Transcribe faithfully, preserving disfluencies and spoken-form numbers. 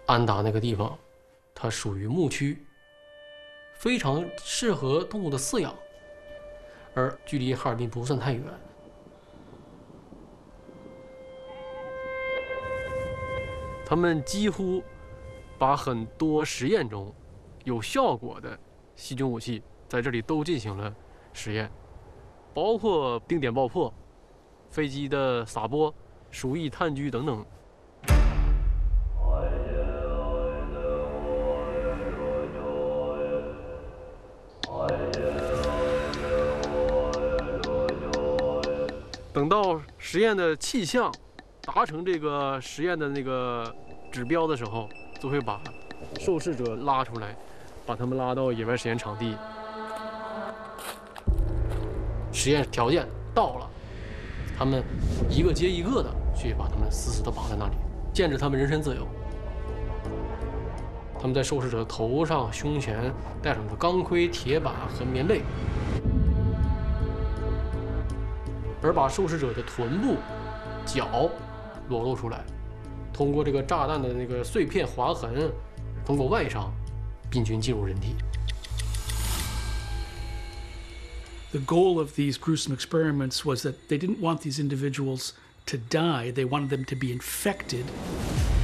安达那个地方，它属于牧区，非常适合动物的饲养，而距离哈尔滨不算太远。他们几乎把很多实验中有效果的细菌武器在这里都进行了实验，包括定点爆破、飞机的撒播、鼠疫炭疽等等。等到实验的气象达成这个实验的那个指标的时候，就会把受试者拉出来，把他们拉到野外实验场地。实验条件到了，他们一个接一个的去把他们死死地绑在那里，限制他们人身自由。他们在受试者头上、胸前戴上了钢盔、铁靶和棉被，而把受试者的臀部、脚裸露出来，通过这个炸弹的那个碎片划痕，通过外伤，病菌进入人体。 The goal of these gruesome experiments was that they didn't want these individuals to die, they wanted them to be infected.